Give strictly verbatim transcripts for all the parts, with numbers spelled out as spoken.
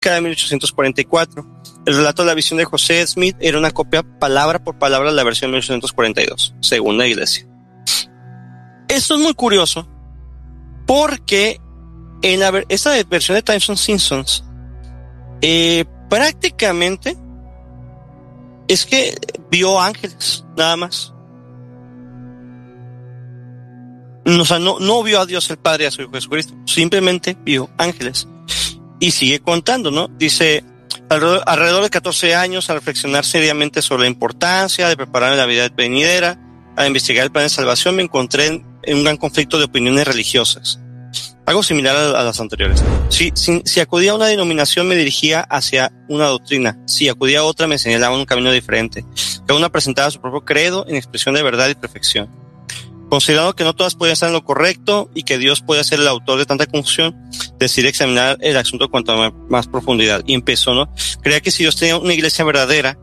de mil ochocientos cuarenta y cuatro. El relato de la visión de José Smith era una copia palabra por palabra de la versión de mil ochocientos cuarenta y dos, según la iglesia. Esto es muy curioso porque en la, esta versión de Times and Seasons eh, prácticamente es que vio ángeles, nada más. O sea, no, no vio a Dios el Padre y a su Hijo Jesucristo, simplemente vio ángeles. Y sigue contando, ¿no? Dice, alrededor, alrededor de catorce años, al reflexionar seriamente sobre la importancia de preparar la vida venidera, al investigar el plan de salvación, me encontré en, en un gran conflicto de opiniones religiosas. Algo similar a, a las anteriores. Si, si, si acudía a una denominación, me dirigía hacia una doctrina. Si acudía a otra, me señalaba un camino diferente. Cada una presentaba su propio credo en expresión de verdad y perfección. Considerando que no todas podían estar en lo correcto y que Dios puede ser el autor de tanta confusión, decidí examinar el asunto con cuanto más profundidad. Y empezó, ¿no? Creía que si Dios tenía una iglesia verdadera,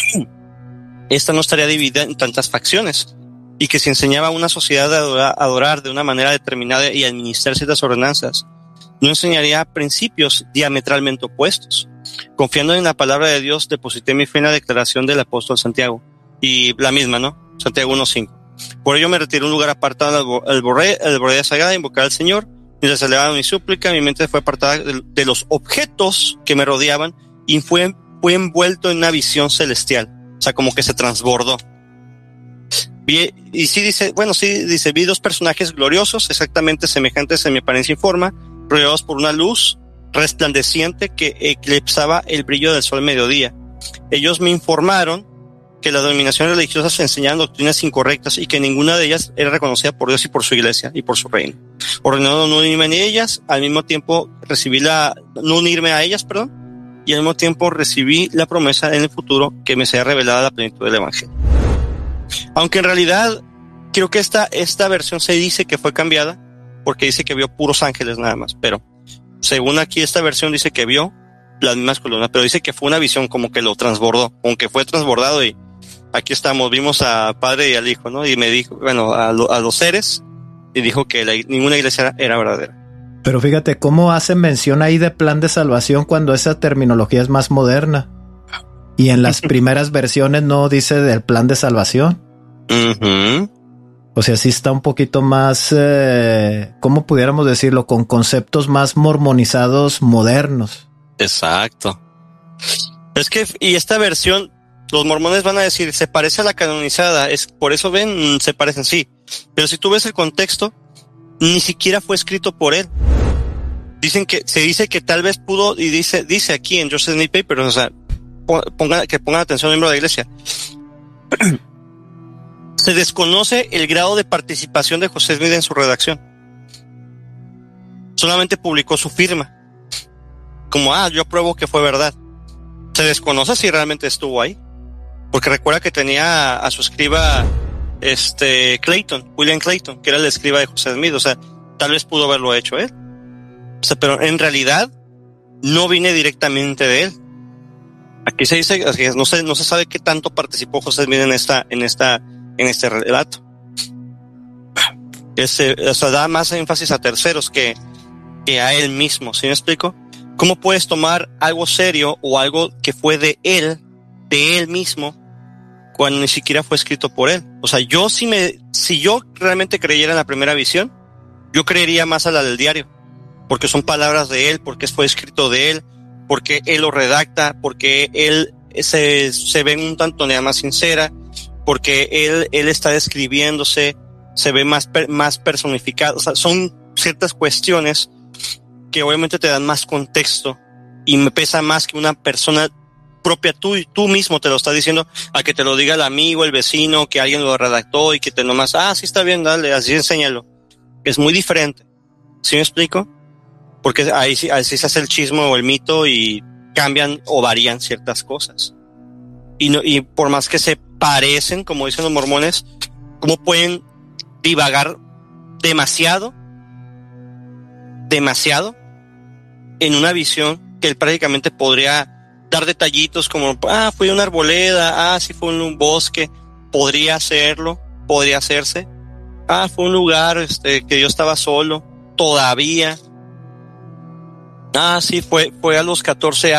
esta no estaría dividida en tantas facciones. Y que si enseñaba a una sociedad a adorar, a adorar de una manera determinada y administrar ciertas ordenanzas, no enseñaría principios diametralmente opuestos. Confiando en la palabra de Dios, deposité mi fe en la declaración del apóstol Santiago. Y la misma, ¿no? Santiago uno cinco. Por ello me retiré a un lugar apartado al borde de sagrada, invocar al Señor, mientras elevaba mi súplica, mi mente fue apartada de, de los objetos que me rodeaban y fue, fue envuelto en una visión celestial. O sea, como que se transbordó. Vi, y sí dice, bueno, sí dice, vi dos personajes gloriosos, exactamente semejantes en mi apariencia y forma, rodeados por una luz resplandeciente que eclipsaba el brillo del sol al mediodía. Ellos me informaron que las denominaciones religiosas enseñaban doctrinas incorrectas y que ninguna de ellas era reconocida por Dios y por su iglesia y por su reino. Ordenando no unirme a ellas, al mismo tiempo recibí la, no unirme a ellas, perdón, y al mismo tiempo recibí la promesa en el futuro que me sea revelada la plenitud del evangelio. Aunque en realidad creo que esta, esta versión se dice que fue cambiada porque dice que vio puros ángeles nada más, pero según aquí esta versión dice que vio las mismas columnas, pero dice que fue una visión como que lo transbordó, aunque fue transbordado y aquí estamos, vimos a Padre y al Hijo, ¿no? Y me dijo, bueno, a, lo, a los seres, y dijo que la, ninguna iglesia era, era verdadera. Pero fíjate cómo hacen mención ahí de plan de salvación cuando esa terminología es más moderna. Y en las primeras versiones no dice del plan de salvación. Uh-huh. O sea, sí está un poquito más, eh, ¿cómo pudiéramos decirlo? Con conceptos más mormonizados modernos. Exacto. Es que, y esta versión, los mormones van a decir, se parece a la canonizada, es por eso ven, se parecen, sí. Pero si tú ves el contexto, ni siquiera fue escrito por él. Dicen que, se dice que tal vez pudo, y dice, dice aquí en Joseph Smith Papers, o sea, pongan, que pongan atención miembros de la iglesia. Se desconoce el grado de participación de José Smith en su redacción. Solamente publicó su firma. Como, ah, yo apruebo que fue verdad. Se desconoce si realmente estuvo ahí. Porque recuerda que tenía a, a su escriba, este, Clayton, William Clayton, que era el escriba de José Smith. O sea, tal vez pudo haberlo hecho él. O sea, pero en realidad no viene directamente de él. Aquí se dice, no se, no se sabe qué tanto participó José Smith en esta, en esta, en este relato. Ese, o sea, da más énfasis a terceros que, que a él mismo, ¿sí me explico? ¿Cómo puedes tomar algo serio o algo que fue de él, de él mismo, cuando ni siquiera fue escrito por él? O sea, yo si me, si yo realmente creyera en la primera visión, yo creería más a la del diario, porque son palabras de él, porque fue escrito de él, porque él lo redacta, porque él se, se ve un tanto más sincera, porque él, él está describiéndose, se ve más, más personificado. O sea, son ciertas cuestiones que obviamente te dan más contexto y me pesa más que una persona propia, tú, tú mismo te lo estás diciendo, a que te lo diga el amigo, el vecino, que alguien lo redactó y que te nomás, ah, sí está bien, dale, así enséñalo. Es muy diferente. ¿Sí me explico? Porque ahí sí, ahí sí se hace el chisme o el mito y cambian o varían ciertas cosas. Y no, y por más que se parecen, como dicen los mormones, ¿cómo pueden divagar demasiado, demasiado en una visión que él prácticamente podría dar detallitos como, ah, fue una arboleda, ah, sí fue en un bosque, podría hacerlo, podría hacerse, ah, fue un lugar este, que yo estaba solo, todavía. Ah, sí, fue, fue a los catorce